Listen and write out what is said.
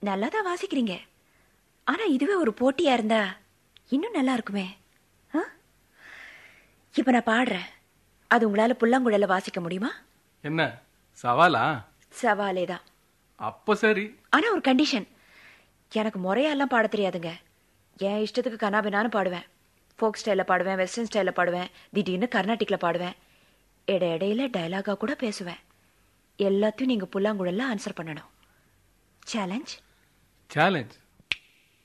நல்லா தான் வாசிக்கிறீங்க. ஆனா இதுவே ஒரு போட்டியா இருந்தா இன்னும் நல்லா இருக்குமே. இப்ப நான் பாடுறேன், அது உங்களால புல்லாங்குழல வாசிக்க முடியுமா? என்ன சவாலா? சவாலே தான். அப்ப சரி. ஆனா ஒரு கண்டிஷன், எனக்கு முறையெல்லாம் பாட தெரியாதுங்க. என் இஷ்டத்துக்கு கனாபினான்னு பாடுவேன். ஃபோக் ஸ்டைல பாடுவேன், வெஸ்டர்ன் ஸ்டைல பாடுவேன், திடீர்னு கர்நாடிக்ல பாடுவேன். இடையில டயலாகா கூட பேசுவேன். எல்லாத்தையும் நீங்க புல்லாங்குழல்ல ஆன்சர் பண்ணணும். சேலஞ்ச்? சேலஞ்ச்